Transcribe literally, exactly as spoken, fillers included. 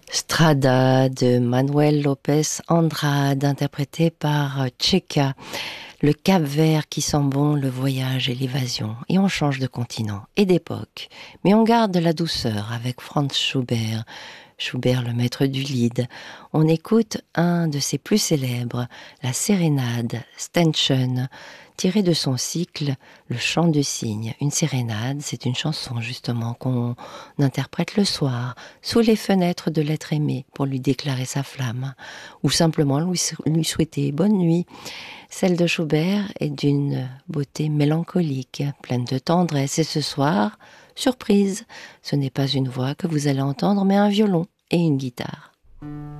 Strada de Manuel Lopez Andrade, interprété par Tchéka. Le Cap-Vert qui sent bon le voyage et l'évasion. Et on change de continent et d'époque. Mais on garde la douceur avec Franz Schubert. Schubert, le maître du lied. On écoute un de ses plus célèbres, la sérénade Ständchen, tirée de son cycle Le chant du cygne. Une sérénade, c'est une chanson justement qu'on interprète le soir, sous les fenêtres de l'être aimé, pour lui déclarer sa flamme, ou simplement lui, lui souhaiter bonne nuit. Celle de Schubert est d'une beauté mélancolique, pleine de tendresse, et ce soir, surprise, ce n'est pas une voix que vous allez entendre, mais un violon et une guitare.